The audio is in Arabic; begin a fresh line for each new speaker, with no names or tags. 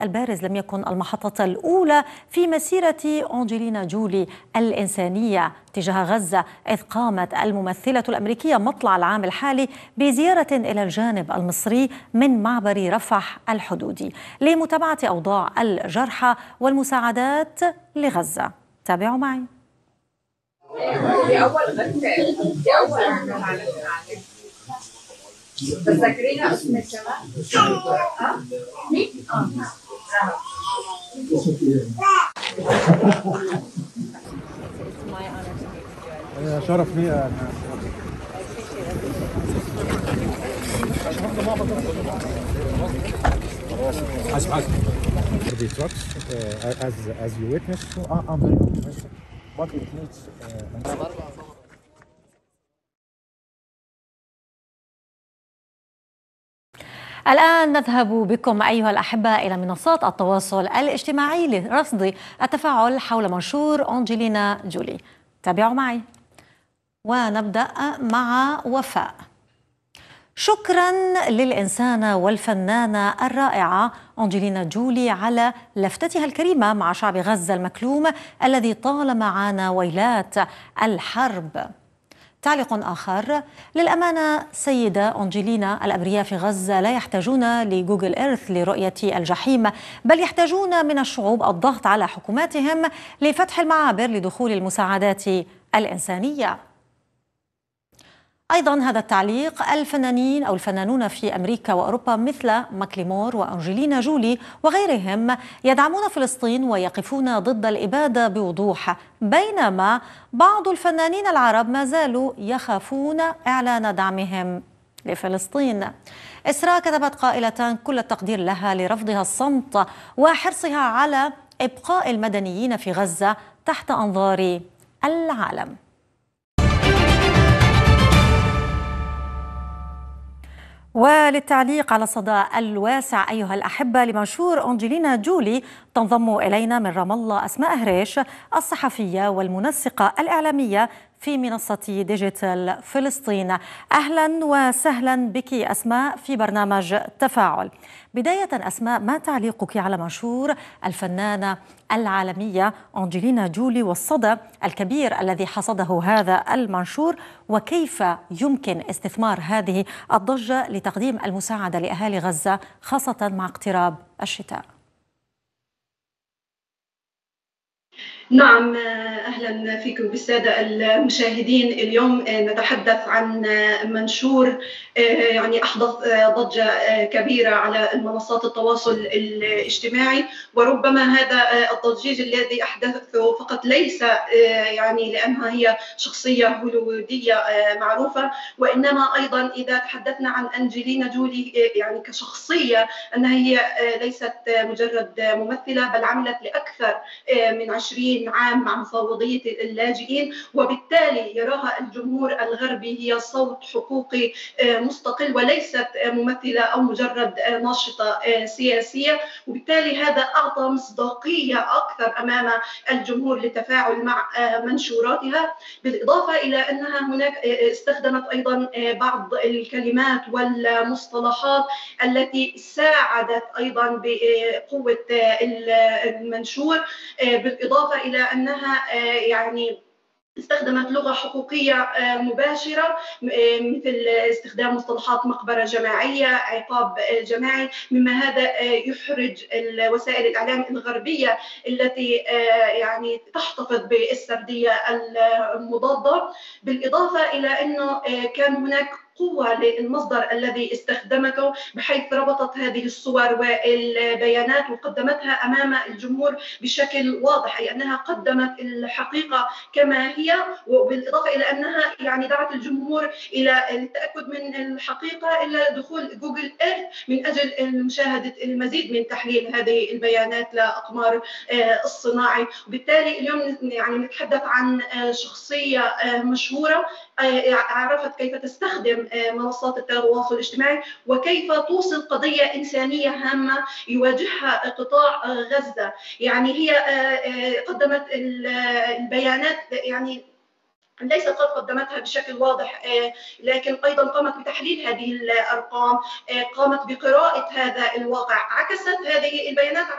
البارز لم يكن المحطة الأولى في مسيرة أنجلينا جولي الإنسانية تجاه غزة، إذ قامت الممثلة الأمريكية مطلع العام الحالي بزيارة إلى الجانب المصري من معبر رفح الحدودي لمتابعة أوضاع الجرحى والمساعدات لغزة. تابعوا معي.
تذكرينا اسمك كمان؟ مين؟
شرف لي. The trucks, as you witnessed, I'm very optimistic. But it needs.
الآن نذهب بكم أيها الأحبة إلى منصات التواصل الاجتماعي لرصد التفاعل حول منشور أنجلينا جولي. تابعوا معي ونبدأ مع وفاء. شكرا للإنسانة والفنانة الرائعة أنجلينا جولي على لفتتها الكريمة مع شعب غزة المكلوم الذي طالما عانى ويلات الحرب. تعليق آخر: للأمانة سيدة أنجلينا، الأبرياء في غزة لا يحتاجون لجوجل إيرث لرؤية الجحيم، بل يحتاجون من الشعوب الضغط على حكوماتهم لفتح المعابر لدخول المساعدات الإنسانية. أيضا هذا التعليق: الفنانين أو الفنانون في أمريكا وأوروبا مثل ماكليمور وأنجلينا جولي وغيرهم يدعمون فلسطين ويقفون ضد الإبادة بوضوح، بينما بعض الفنانين العرب ما زالوا يخافون إعلان دعمهم لفلسطين. إسراء كتبت قائلة: كل التقدير لها لرفضها الصمت وحرصها على إبقاء المدنيين في غزة تحت أنظار العالم. وللتعليق على الصدى الواسع أيها الأحبة لمنشور أنجلينا جولي تنضم إلينا من رام الله أسماء هريش، الصحفية والمنسقة الإعلامية في منصة ديجيتال فلسطين. أهلا وسهلا بك أسماء في برنامج تفاعل. بداية أسماء، ما تعليقك على منشور الفنانة العالمية أنجلينا جولي والصدى الكبير الذي حصده هذا المنشور، وكيف يمكن استثمار هذه الضجة لتقديم المساعدة لأهالي غزة خاصة مع اقتراب الشتاء؟
نعم، أهلا فيكم بالسادة المشاهدين. اليوم نتحدث عن منشور يعني أحدث ضجة كبيرة على منصات التواصل الاجتماعي، وربما هذا الضجيج الذي أحدثه فقط ليس يعني لأنها هي شخصية هوليوودية معروفة، وإنما أيضا إذا تحدثنا عن أنجلينا جولي يعني كشخصية أنها هي ليست مجرد ممثلة، بل عملت لأكثر من 20 عام مع مفوضية اللاجئين، وبالتالي يراها الجمهور الغربي هي صوت حقوقي مستقل وليست ممثلة أو مجرد ناشطة سياسية، وبالتالي هذا أعطى مصداقية أكثر أمام الجمهور للتفاعل مع منشوراتها. بالإضافة إلى أنها هناك استخدمت أيضا بعض الكلمات والمصطلحات التي ساعدت أيضا بقوة المنشور، بالإضافة إلى أنها يعني استخدمت لغة حقوقية مباشرة مثل استخدام مصطلحات مقبرة جماعية، عقاب جماعي، مما هذا يحرج وسائل الإعلام الغربية التي يعني تحتفظ بالسردية المضادة. بالإضافة إلى أنه كان هناك قوة للمصدر الذي استخدمته، بحيث ربطت هذه الصور والبيانات وقدمتها أمام الجمهور بشكل واضح، أي أنها قدمت الحقيقة كما هي، وبالإضافة إلى أنها يعني دعت الجمهور إلى التأكد من الحقيقة إلى دخول جوجل إيرث من أجل مشاهدة المزيد من تحليل هذه البيانات لأقمار الصناعي. وبالتالي اليوم يعني نتحدث عن شخصية مشهورة عرفت كيف تستخدم منصات التواصل الاجتماعي وكيف توصل قضية إنسانية هامة يواجهها قطاع غزة. يعني هي قدمت البيانات يعني ليست قد قدمتها بشكل واضح، لكن أيضا قامت بتحليل هذه الأرقام، قامت بقراءة هذا الواقع، عكست هذه البيانات